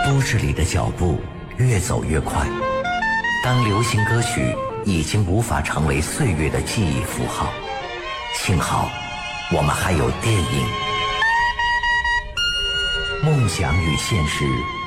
都市里的脚步越走越快，当流行歌曲已经无法成为岁月的记忆符号，幸好我们还有电影。梦想与现实